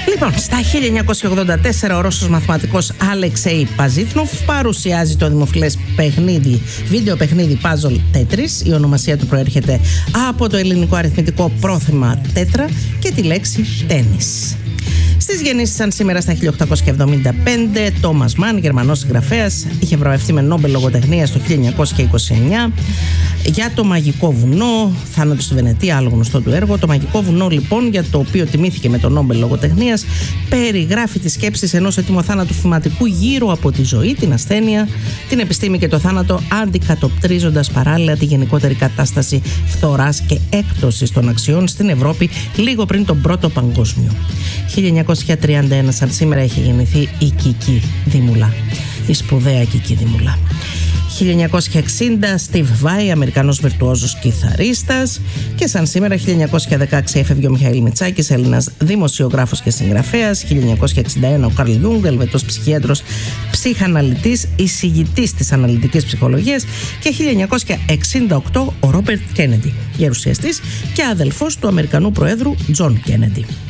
Λοιπόν, στα 1984 ο Ρώσος μαθηματικός Αλεξέι Παζίτνοφ παρουσιάζει το δημοφιλές βίντεο παιχνίδι Puzzle Tetris. Η ονομασία του προέρχεται από το ελληνικό αριθμητικό πρόθεμα τέτρα και τη λέξη τένις. Στις γεννήσεις σαν σήμερα στα 1875, Τόμας Μαν, Γερμανός συγγραφέας, είχε βραβευτεί με Νόμπελ λογοτεχνίας το 1929 για το Μαγικό Βουνό, θάνατος στη Βενετία, άλλο γνωστό του έργο. Το Μαγικό Βουνό, λοιπόν, για το οποίο τιμήθηκε με το Νόμπελ λογοτεχνίας, περιγράφει τις σκέψεις ενός έτοιμου θάνατου θυματικού γύρω από τη ζωή, την ασθένεια, την επιστήμη και το θάνατο, αντικατοπτρίζοντας παράλληλα τη γενικότερη κατάσταση φθοράς και έκπτωσης των αξιών στην Ευρώπη λίγο πριν τον Πρώτο Παγκόσμιο. 1931 σαν σήμερα έχει γεννηθεί η Κική Δήμουλα, η σπουδαία Κική Δήμουλα. 1960 Steve Vai, Αμερικανός βιρτουόζος κιθαρίστας. Και σαν σήμερα 1916 έφευγε ο Μιχαήλ Μητσάκης, Έλληνας δημοσιογράφος και συγγραφέας. 1961 ο Καρλ Γιούγκ, Ελβετός ψυχίατρος, ψυχαναλυτής, εισηγητής της αναλυτικής ψυχολογίας. Και 1968 ο Ρόμπερτ Κέννεντι, γερουσιαστής και αδελφός του Αμερικανού Προέδρου Τζον Κέννεντι.